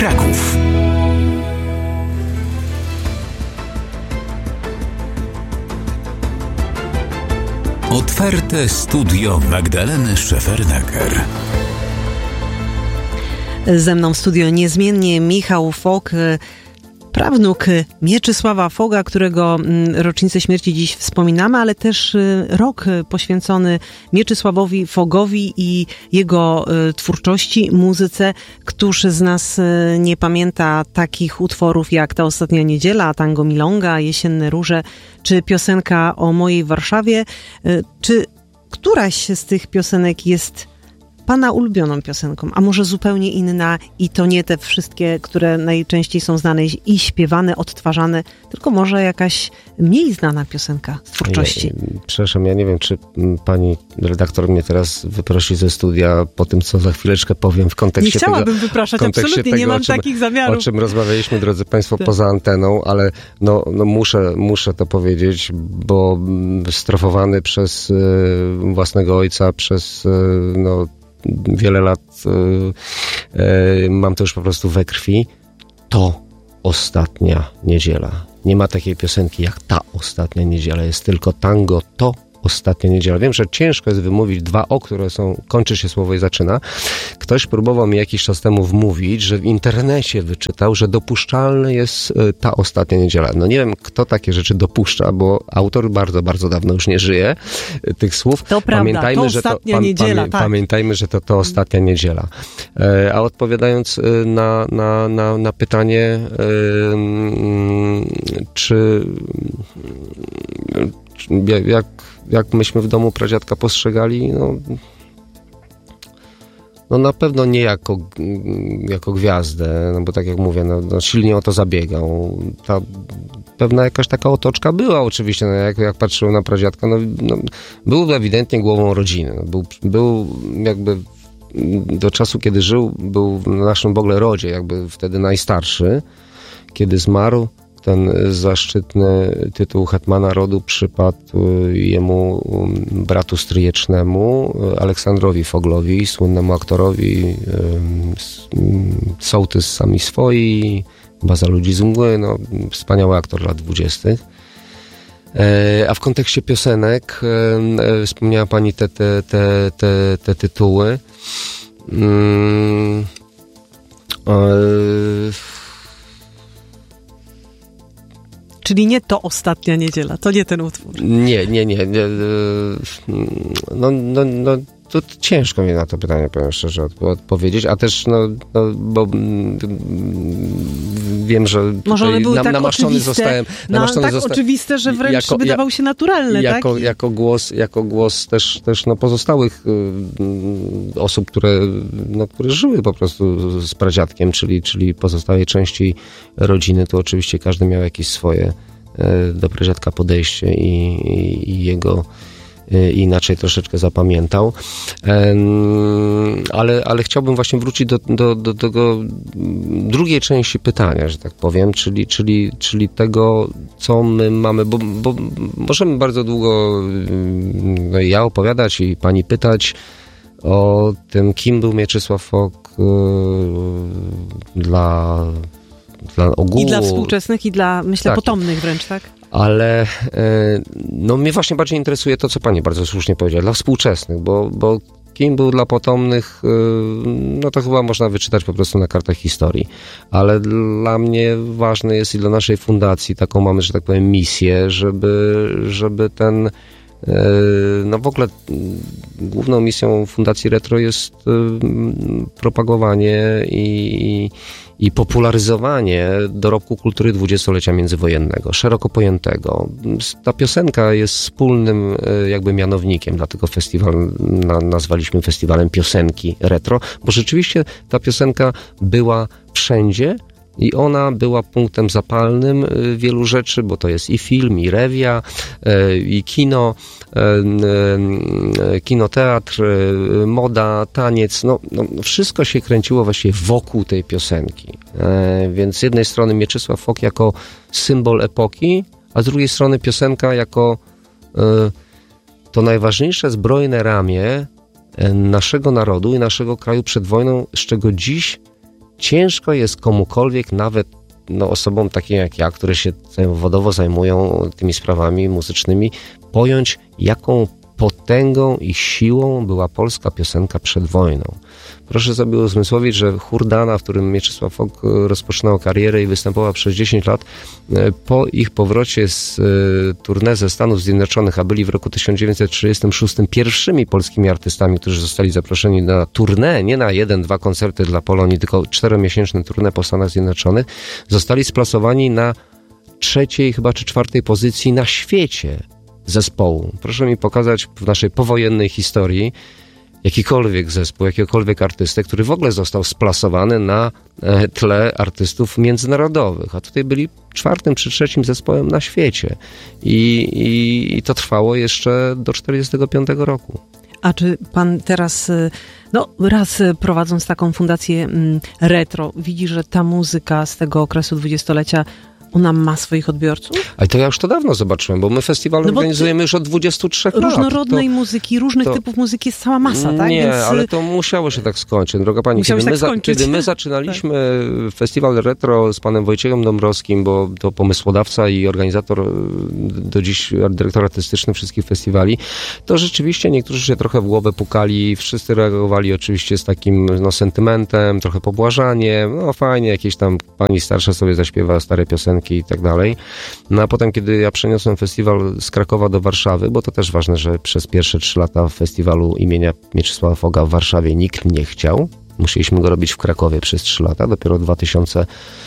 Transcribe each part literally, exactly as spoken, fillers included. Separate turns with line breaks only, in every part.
Kraków. Otwarte studio Magdaleny Szefernaker.
Ze mną w studio niezmiennie Michał Fok, prawnuk Mieczysława Foga, którego rocznicę śmierci dziś wspominamy, ale też rok poświęcony Mieczysławowi Fogowi i jego twórczości, muzyce. Któż z nas nie pamięta takich utworów jak Ta ostatnia niedziela, Tango Milonga, Jesienne róże, czy piosenka o mojej Warszawie? Czy któraś z tych piosenek jest Pana ulubioną piosenką, a może zupełnie inna i to nie te wszystkie, które najczęściej są znane i śpiewane, odtwarzane, tylko może jakaś mniej znana piosenka z twórczości?
Ja, przepraszam, ja nie wiem, czy pani redaktor mnie teraz wyprosi ze studia po tym, co za chwileczkę powiem w kontekście tego.
Nie chciałabym tego, wypraszać, absolutnie, tego, nie mam czym, takich zamiarów.
O czym rozmawialiśmy, drodzy państwo, tak. poza anteną, ale no, no muszę, muszę to powiedzieć, bo strofowany przez y, własnego ojca, przez y, no wiele lat y, y, mam to już po prostu we krwi. To ostatnia niedziela. Nie ma takiej piosenki jak Ta ostatnia niedziela. Jest tylko tango To ostatnia niedziela. Wiem, że ciężko jest wymówić dwa O, które są, kończy się słowo i zaczyna. Ktoś próbował mi jakiś czas temu wmówić, że w internecie wyczytał, że dopuszczalne jest y, Ta ostatnia niedziela. No nie wiem, kto takie rzeczy dopuszcza, bo autor bardzo, bardzo dawno już nie żyje y, tych słów.
To prawda, pamiętajmy, to że ostatnia to, pan, niedziela, pamię,
tak. Pamiętajmy, że to to ostatnia niedziela. E, a odpowiadając y, na, na, na, na pytanie, y, czy y, jak jak myśmy w domu pradziadka postrzegali, no, no na pewno nie jako, jako gwiazdę, no bo tak jak mówię, no, no silnie o to zabiegał. Ta pewna jakaś taka otoczka była oczywiście, no jak, jak patrzyłem na pradziadka, no, no był ewidentnie głową rodziny. No, był, był jakby do czasu, kiedy żył, był w naszym w ogóle rodzie, jakby wtedy najstarszy. Kiedy zmarł, ten zaszczytny tytuł hetmana rodu przypadł jemu bratu stryjecznemu, Aleksandrowi Foglowi, słynnemu aktorowi, sołtys sami swoi, baza ludzi z mgły, no, wspaniały aktor lat dwudziestych. A w kontekście piosenek wspomniała pani te, te, te, te, te tytuły. Hmm.
Czyli nie To ostatnia niedziela, to nie ten utwór.
Nie, nie, nie. nie no, no, no, to ciężko mi na to pytanie, powiem szczerze, odpowiedzieć, a też, no, no bo wiem, że
może one były
nam,
tak
namaszczony
oczywiste,
zostałem.
No,
namaszczony
tak
zosta...
oczywiste, że wręcz
jako,
wydawał się naturalny,
jako,
tak?
Jako głos, jako głos też, też no, pozostałych y, osób, które, no, które żyły po prostu z pradziadkiem, czyli, czyli pozostałej części rodziny, to oczywiście każdy miał jakieś swoje y, do pradziadka podejście i, i, i jego inaczej troszeczkę zapamiętał. Ale, ale chciałbym właśnie wrócić do, do, do tego drugiej części pytania, że tak powiem, czyli, czyli, czyli tego, co my mamy, bo, bo możemy bardzo długo no, ja opowiadać i pani pytać o tym, kim był Mieczysław Fok dla, dla ogółu.
I dla współczesnych, i dla, myślę,
tak.
potomnych wręcz, tak?
Ale no, mnie właśnie bardziej interesuje to, co pani bardzo słusznie powiedziała, dla współczesnych, bo, bo kim był dla potomnych, no to chyba można wyczytać po prostu na kartach historii. Ale dla mnie ważne jest i dla naszej fundacji, taką mamy, że tak powiem, misję, żeby, żeby ten, no w ogóle główną misją Fundacji Retro jest propagowanie i i popularyzowanie dorobku kultury dwudziestolecia międzywojennego, szeroko pojętego. Ta piosenka jest wspólnym jakby mianownikiem, dlatego festiwal na, nazwaliśmy festiwalem piosenki retro, bo rzeczywiście ta piosenka była wszędzie i ona była punktem zapalnym wielu rzeczy, bo to jest i film, i rewia, i kino, kinoteatr, moda, taniec, no, no wszystko się kręciło właściwie wokół tej piosenki. Więc z jednej strony Mieczysław Fok jako symbol epoki, a z drugiej strony piosenka jako to najważniejsze zbrojne ramię naszego narodu i naszego kraju przed wojną, z czego dziś ciężko jest komukolwiek, nawet no, osobom takim jak ja, które się zawodowo zajmują tymi sprawami muzycznymi, pojąć, jaką potęgą i siłą była polska piosenka przed wojną. Proszę sobie uzmysłowić, że chór Dana, w którym Mieczysław Fok rozpoczynał karierę i występował przez dziesięć lat, po ich powrocie z tournée ze Stanów Zjednoczonych, a byli w roku tysiąc dziewięćset trzydziestym szóstym pierwszymi polskimi artystami, którzy zostali zaproszeni na tournée, nie na jeden, dwa koncerty dla Polonii, tylko czteromiesięczne tournée po Stanach Zjednoczonych, zostali splasowani na trzeciej chyba czy czwartej pozycji na świecie zespołu. Proszę mi pokazać w naszej powojennej historii jakikolwiek zespół, jakiegokolwiek artystę, który w ogóle został splasowany na tle artystów międzynarodowych. A tutaj byli czwartym czy trzecim zespołem na świecie. I, i, i to trwało jeszcze do czterdziestego piątego roku.
A czy pan teraz, no raz prowadząc taką fundację retro, widzi, że ta muzyka z tego okresu dwudziestolecia ona ma swoich odbiorców?
Ale to ja już to dawno zobaczyłem, bo my festiwal no organizujemy już od dwudziestu trzech lat.
Różnorodnej
to,
muzyki, różnych
to,
typów muzyki jest cała masa, tak?
Nie,
Więc...
ale to musiało się tak skończyć. Droga pani, kiedy,
tak
my za, kiedy my zaczynaliśmy tak. festiwal retro z panem Wojciechem Dąbrowskim, bo to pomysłodawca i organizator, do dziś dyrektor artystyczny wszystkich festiwali, to rzeczywiście niektórzy się trochę w głowę pukali, wszyscy reagowali oczywiście z takim no, sentymentem, trochę pobłażaniem, no fajnie, jakieś tam pani starsza sobie zaśpiewa stare piosenki i tak dalej. No a potem, kiedy ja przeniosłem festiwal z Krakowa do Warszawy, bo to też ważne, że przez pierwsze trzy lata festiwalu imienia Mieczysława Foga w Warszawie nikt nie chciał. Musieliśmy go robić w Krakowie przez trzy lata. Dopiero w dwa tysiące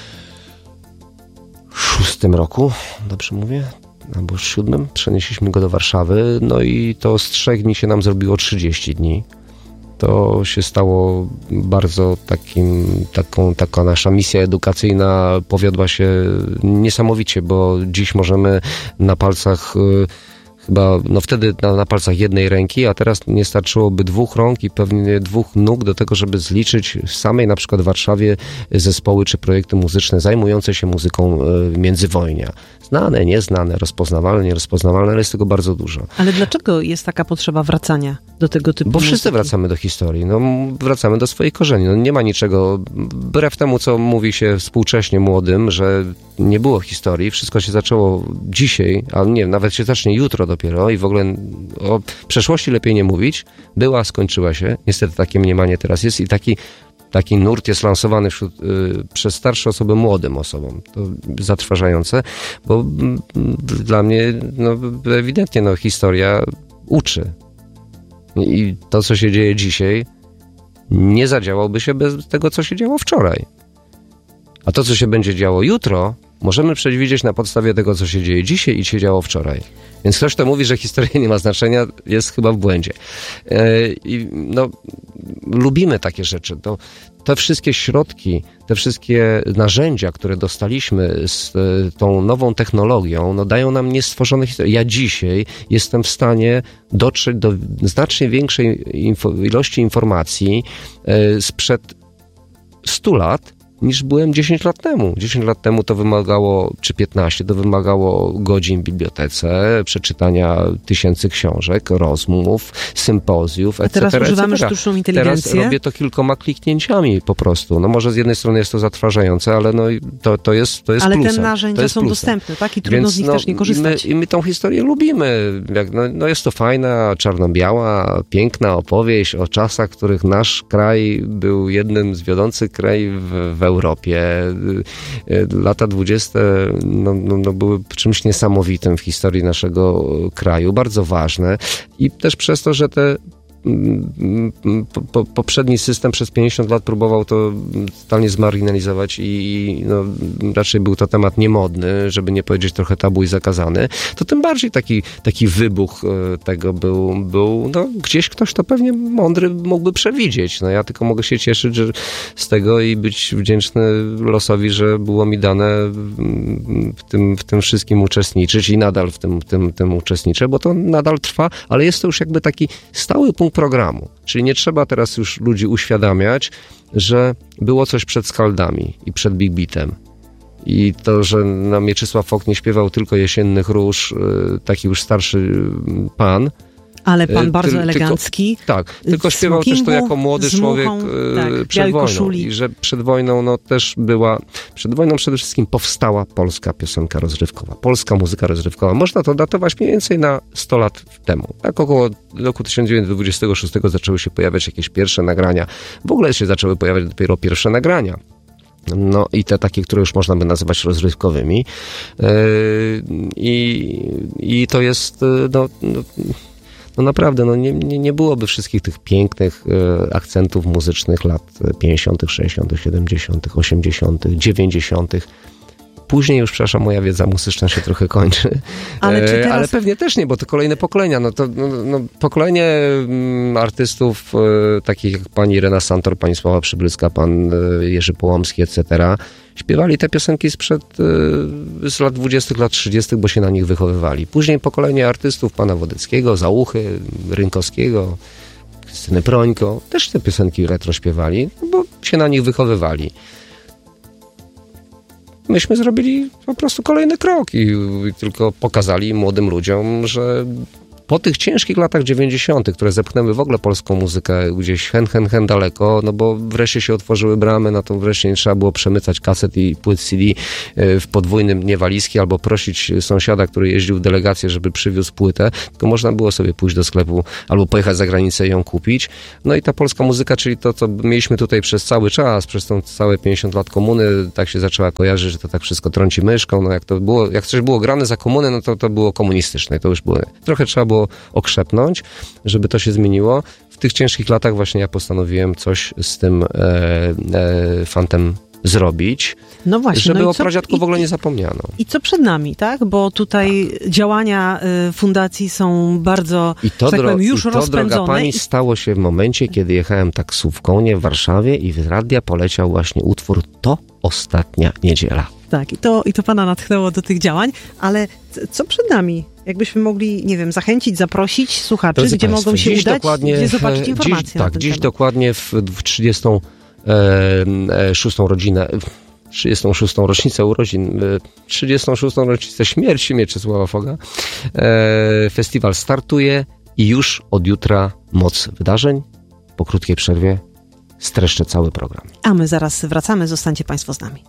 szóstym roku, dobrze mówię? Albo siódmym, przenieśliśmy go do Warszawy. No i to z trzech dni się nam zrobiło trzydzieści dni. To się stało bardzo takim, taką, taka nasza misja edukacyjna powiodła się niesamowicie, bo dziś możemy na palcach chyba, no wtedy na, na palcach jednej ręki, a teraz nie starczyłoby dwóch rąk i pewnie dwóch nóg do tego, żeby zliczyć w samej na przykład Warszawie zespoły czy projekty muzyczne zajmujące się muzyką międzywojnia. Znane, nieznane, rozpoznawalne, nierozpoznawalne, ale jest tego bardzo dużo.
Ale dlaczego jest taka potrzeba wracania do tego typu
Bo
muzyki?
wszyscy wracamy do historii, no wracamy do swoich korzeni. No, nie ma niczego, wbrew temu, co mówi się współcześnie młodym, że nie było historii, wszystko się zaczęło dzisiaj, a nie, nawet się zacznie jutro dopiero i w ogóle o przeszłości lepiej nie mówić. Była, skończyła się. Niestety takie mniemanie teraz jest i taki Taki nurt jest lansowany wśród, y, przez starsze osoby młodym osobom. To zatrważające, bo m, dla mnie no, ewidentnie no, historia uczy. I to, co się dzieje dzisiaj, nie zadziałałoby się bez tego, co się działo wczoraj. A to, co się będzie działo jutro, możemy przewidzieć na podstawie tego, co się dzieje dzisiaj i się działo wczoraj. Więc ktoś, kto mówi, że historia nie ma znaczenia, jest chyba w błędzie. I no, lubimy takie rzeczy. To, te wszystkie środki, te wszystkie narzędzia, które dostaliśmy z tą nową technologią, no, dają nam niestworzone historie. Ja dzisiaj jestem w stanie dotrzeć do znacznie większej info- ilości informacji sprzed stu lat, niż byłem dziesięć lat temu. dziesięć lat temu to wymagało, czy piętnaście, to wymagało godzin w bibliotece, przeczytania tysięcy książek, rozmów, sympozjów, et cetera.
A teraz używamy
et cetera.
sztuczną inteligencję.
Teraz robię to kilkoma kliknięciami po prostu. No może z jednej strony jest to zatrważające, ale no to, to jest to jest
Ale
plusem.
te narzędzia są
plusem.
dostępne, tak? I trudno
Więc,
z nich
no,
też nie korzystać.
I my, i my tą historię lubimy. Jak, no, no jest to fajna, czarno-biała, piękna opowieść o czasach, w których nasz kraj był jednym z wiodących krajów w, w Europie. Lata dwudzieste no, no, no były czymś niesamowitym w historii naszego kraju, bardzo ważne i też przez to, że te Po, po, poprzedni system przez pięćdziesiąt lat próbował to totalnie zmarginalizować i no, raczej był to temat niemodny, żeby nie powiedzieć trochę tabu i zakazany, to tym bardziej taki, taki wybuch tego był, był no, gdzieś ktoś to pewnie mądry mógłby przewidzieć. No, ja tylko mogę się cieszyć że z tego i być wdzięczny losowi, że było mi dane w tym, w tym wszystkim uczestniczyć i nadal w tym, tym, tym uczestniczę, bo to nadal trwa, ale jest to już jakby taki stały punkt programu. Czyli nie trzeba teraz już ludzi uświadamiać, że było coś przed Skaldami i przed Big Beatem. I to, że no, Mieczysław Fok nie śpiewał tylko Jesiennych Róż, taki już starszy pan,
Ale pan bardzo
Tyl,
elegancki.
Tylko, tak, tylko śpiewał też to jako młody człowiek
tak,
przed wojną. Koszuli. I że przed wojną no też była, przed wojną przede wszystkim powstała polska piosenka rozrywkowa, polska muzyka rozrywkowa. Można to datować mniej więcej na sto lat temu. Tak około roku tysiąc dziewięćset dwudziestego szóstego zaczęły się pojawiać jakieś pierwsze nagrania. W ogóle się zaczęły pojawiać dopiero pierwsze nagrania. No i te takie, które już można by nazywać rozrywkowymi. Yy, i, I to jest no, no, no naprawdę, no nie, nie, nie byłoby wszystkich tych pięknych e, akcentów muzycznych lat pięćdziesiątych, sześćdziesiątych, siedemdziesiątych, osiemdziesiątych, dziewięćdziesiątych. Później już, przepraszam, moja wiedza muzyczna się trochę kończy. Ale, czy teraz... Ale pewnie też nie, bo to kolejne pokolenia. No to no, no, pokolenie m, artystów e, takich jak pani Irena Santor, pani Sława Przybylska, pan e, Jerzy Połomski, et cetera śpiewali te piosenki sprzed e, z lat dwudziestych, lat trzydziestych, bo się na nich wychowywali. Później pokolenie artystów pana Wodeckiego, Załuchy, Rynkowskiego, Krystyny Prońko też te piosenki retro śpiewali, bo się na nich wychowywali. Myśmy zrobili po prostu kolejny krok i, i tylko pokazali młodym ludziom, że po tych ciężkich latach dziewięćdziesiątych, które zepchnęły w ogóle polską muzykę gdzieś hen, hen, hen daleko, no bo wreszcie się otworzyły bramy, no to wreszcie nie trzeba było przemycać kaset i płyt C D w podwójnym niewalizki albo prosić sąsiada, który jeździł w delegację, żeby przywiózł płytę, tylko można było sobie pójść do sklepu albo pojechać za granicę i ją kupić. No i ta polska muzyka, czyli to, co mieliśmy tutaj przez cały czas, przez tą całe pięćdziesiąt lat komuny, tak się zaczęła kojarzyć, że to tak wszystko trąci myszką, no jak to było, jak coś było grane za komuny, no to to było komunistyczne, to już było, trochę trzeba było okrzepnąć, żeby to się zmieniło. W tych ciężkich latach właśnie ja postanowiłem coś z tym e, e, fantem zrobić,
no właśnie,
żeby
no
o pradziadku w ogóle nie zapomniano.
I co przed nami, tak? Bo tutaj tak. działania y, fundacji są bardzo,
I to,
tak
dro-
powiem, już
i to
rozpędzone.
droga pani, i... stało się w momencie, kiedy jechałem taksówką nie w Warszawie i w radia poleciał właśnie utwór To ostatnia niedziela.
Tak, i to, i to pana natchnęło do tych działań, ale co przed nami? Jakbyśmy mogli, nie wiem, zachęcić, zaprosić słuchaczy,
Drodzy
gdzie
Państwo,
mogą się udać,
dokładnie,
gdzie zobaczyć informacje
dziś,
na
tak,
ten
dziś
temat.
dokładnie w, w trzydziestą szóstą rodzinę, trzydziestą szóstą rocznicę urodzin, trzydziestą szóstą rocznicę śmierci Mieczysława Foga. Festiwal startuje i już od jutra moc wydarzeń. Po krótkiej przerwie streszczę cały program.
A my zaraz wracamy, zostańcie Państwo z nami.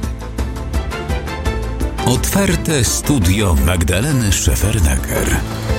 Otwarte studio Magdaleny Szefernaker.